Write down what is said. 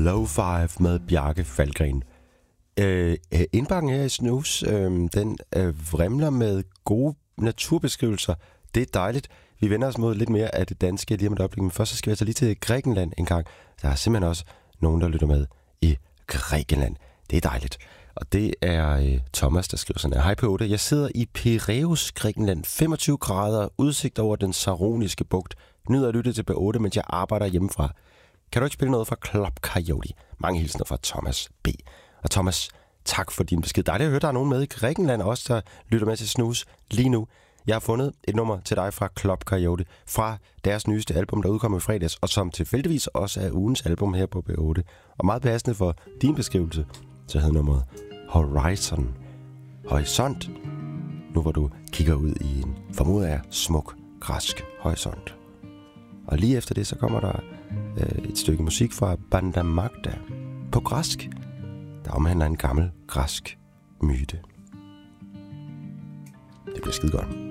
Low Five med Bjarke Falkgren. Indbakken her i Snus, den vrimler med gode naturbeskrivelser. Det er dejligt. Vi vender os mod lidt mere af det danske lige om et øjeblik. Men først så skal vi altså lige til Grækenland en gang. Der er simpelthen også nogen, der lytter med i Grækenland. Det er dejligt. Og det er Thomas, der skriver sådan her. Hej P8, jeg sidder i Piræus, Grækenland. 25 grader, udsigt over den Saroniske bugt. Nyder at lytte til P8, mens jeg arbejder hjemmefra. Kan du ikke spille noget fra Club Coyote? Mange hilsner fra Thomas B. Og Thomas, tak for din besked. Dejligt at høre, der er nogen med i Grækenland også, der lytter med til Snus lige nu. Jeg har fundet et nummer til dig fra Club Coyote, fra deres nyeste album, der udkom i fredags, og som tilfældigvis også er ugens album her på B8. Og meget passende for din beskrivelse, så hedder nummeret Horizon. Horisont. Nu hvor du kigger ud i en formodet af smuk, græsk horisont. Og lige efter det, så kommer der et stykke musik fra Banda Magda på græsk, der omhandler en gammel græsk myte. Det bliver skide godt.